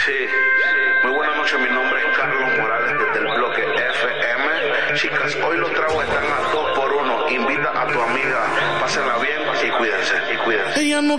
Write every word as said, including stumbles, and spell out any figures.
Sí, muy buenas noches, mi nombre es Carlos Morales desde el bloque F M. Chicas, hoy los tragos están a dos por uno. Invita a tu amiga, pásenla bien y cuídense, y cuídense. Ella no